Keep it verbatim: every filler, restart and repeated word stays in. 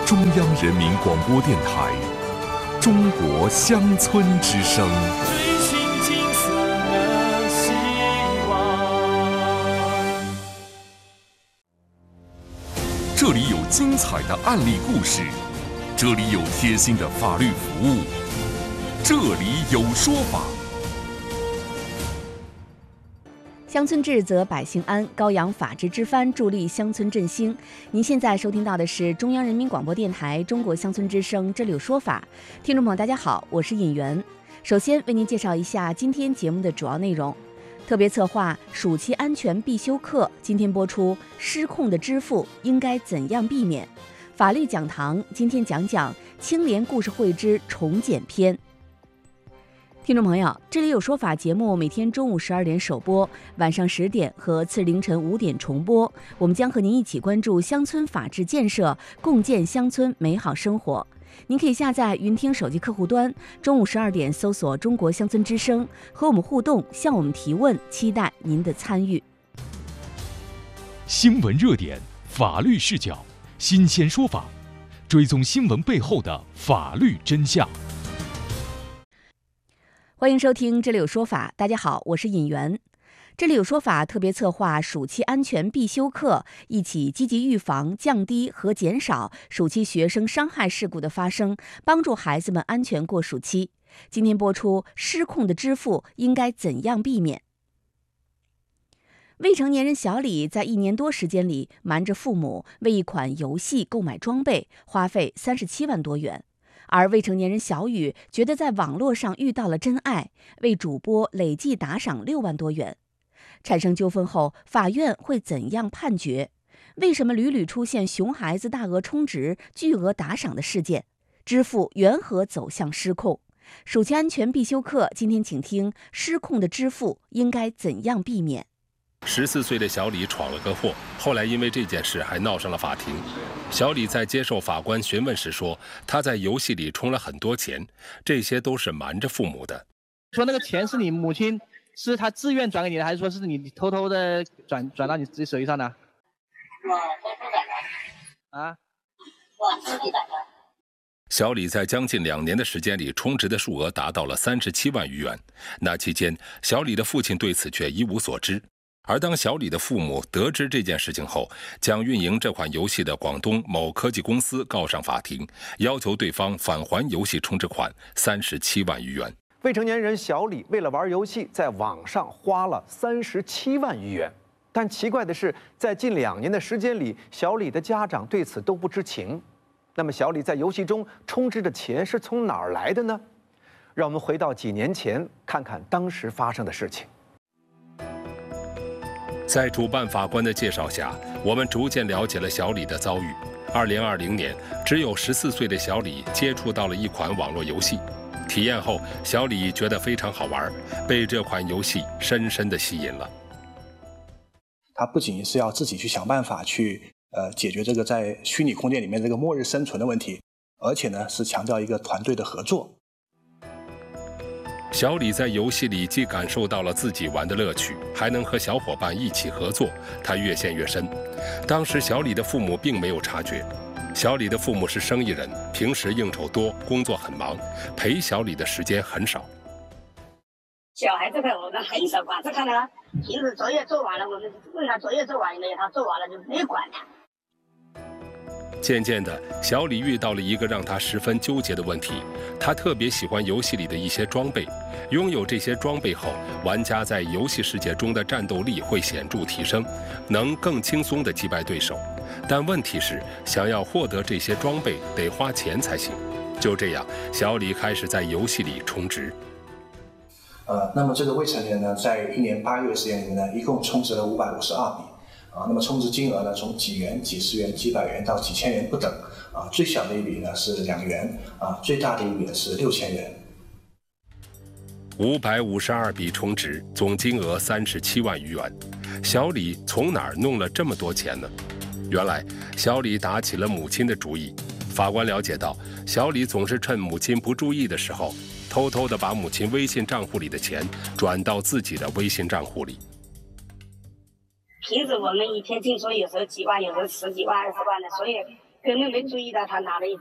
中央人民广播电台中国乡村之声。 追寻金色的希望。 这里有精彩的案例故事，这里有贴心的法律服务，这里有说法。 乡村治则百姓安，高扬法治之帆，助力乡村振兴。您现在收听到的是中央人民广播电台中国乡村之声，这里有说法。听众朋友大家好，我是尹媛。首先为您介绍一下今天节目的主要内容。特别策划暑期安全必修课今天播出，失控的支付应该怎样避免？法律讲堂今天讲讲青莲故事会之重检篇。听众朋友，这里有说法节目每天中午十二点首播，晚上十点和次凌晨五点重播。我们将和您一起关注乡村法治建设，共建乡村美好生活。您可以下载云听手机客户端，中午十二点搜索中国乡村之声，和我们互动，向我们提问，期待您的参与。 新闻热点，法律视角，新鲜说法，追踪新闻背后的法律真相。 欢迎收听这里有说法，大家好，我是尹媛。这里有说法特别策划暑期安全必修课，一起积极预防、降低和减少暑期学生伤害事故的发生，帮助孩子们安全过暑期。今天播出失控的支付应该怎样避免？未成年人小李在一年多时间里瞒着父母为一款游戏购买装备，花费三十七万多元。而未成年人小雨觉得在网络上遇到了真爱，为主播累计打赏六万多元。产生纠纷后，法院会怎样判决？为什么屡屡出现熊孩子大额充值、巨额打赏的事件？支付缘何走向失控？暑期安全必修课，今天请听失控的支付应该怎样避免？ 十四岁的小李闯了个祸，后来因为这件事还闹上了法庭。小李在接受法官询问时说，他在游戏里充了很多钱，这些都是瞒着父母的。 说那个钱是你母亲是他自愿转给你的，还是说是你偷偷的转转到你自己手机上的？ 我偷偷转的。 啊？ 我自己转的。 小李在将近两年的时间里，充值的数额达到了三十七万余元。那期间，小李的父亲对此却一无所知。而当小李的父母得知这件事情后，将运营这款游戏的广东某科技公司告上法庭，要求对方返还游戏充值款三十七万余元。 未成年人小李为了玩游戏，在网上花了三十七万余元。但奇怪的是，在近两年的时间里，小李的家长对此都不知情。那么，小李在游戏中充值的钱是从哪儿来的呢？让我们回到几年前，看看当时发生的事情。 在主办法官的介绍下，我们逐渐了解了小李的遭遇。二零二零年，只有十四岁的小李接触到了一款网络游戏，体验后，小李觉得非常好玩，被这款游戏深深地吸引了。 他不仅是要自己去想办法去呃解决这个在虚拟空间里面这个末日生存的问题，而且呢是强调一个团队的合作。 小李在游戏里既感受到了自己玩的乐趣，还能和小伙伴一起合作，他越陷越深。当时小李的父母并没有察觉，小李的父母是生意人，平时应酬多，工作很忙，陪小李的时间很少。 小孩这块我们很少管，这看他平时作业做完了，我们问他作业做完没有，他做完了就没管他。 渐渐的，小李遇到了一个让他十分纠结的问题。他特别喜欢游戏里的一些装备，拥有这些装备后，玩家在游戏世界中的战斗力会显著提升，能更轻松地击败对手。但问题是，想要获得这些装备得花钱才行。就这样，小李开始在游戏里充值。 呃，那么这个未成年呢，在一年八个月时间里面呢，一共充值了五百五十二笔。啊，那么充值金额呢，从几元、几十元、几百元到几千元不等。啊，最小的一笔呢是两元，啊，最大的一笔呢是六千元。 五百五十二笔充值，总金额三十七万余元。小李从哪儿弄了这么多钱呢？原来，小李打起了母亲的主意。法官了解到，小李总是趁母亲不注意的时候，偷偷地把母亲微信账户里的钱转到自己的微信账户里。 平时我们一天进出有时候几万，有时候十几万、二十万的，所以根本没注意到他拿了一